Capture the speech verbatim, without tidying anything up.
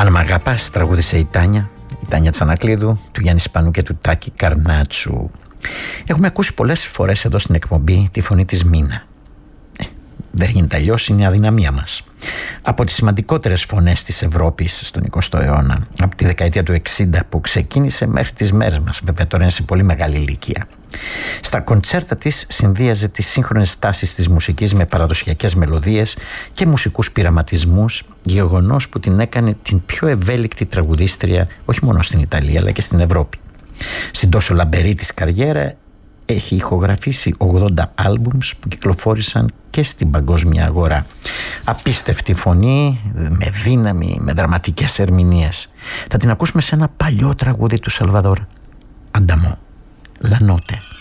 Αν μ' αγαπάς, τραγούδισε η Τάνια, η Τάνια Τσανακλείδου, του Γιάννη Σπανού και του Τάκη Καρνάτσου. Έχουμε ακούσει πολλές φορές εδώ στην εκπομπή τη φωνή της Μίνα. Ε, δεν γίνεται αλλιώς, είναι η αδυναμία μας. Από τις σημαντικότερες φωνές της Ευρώπης στον εικοστό αιώνα, από τη δεκαετία του εξήντα που ξεκίνησε μέχρι τις μέρες μας, βέβαια τώρα είναι σε πολύ μεγάλη ηλικία. Στα κοντσέρτα της συνδύαζε τις σύγχρονες τάσεις της μουσικής με παραδοσιακές μελωδίες και μουσικούς πειραματισμούς, γεγονός που την έκανε την πιο ευέλικτη τραγουδίστρια όχι μόνο στην Ιταλία αλλά και στην Ευρώπη. Στην τόσο λαμπερή της καριέρα έχει ηχογραφήσει ογδόντα άλμπουμς που κυκλοφόρησαν και στην παγκόσμια αγορά. Απίστευτη φωνή, με δύναμη, με δραματικές ερμηνείες. Θα την ακούσουμε σε ένα παλιό τραγούδι του Σαλβαδόρ Ανταμό, La Notte.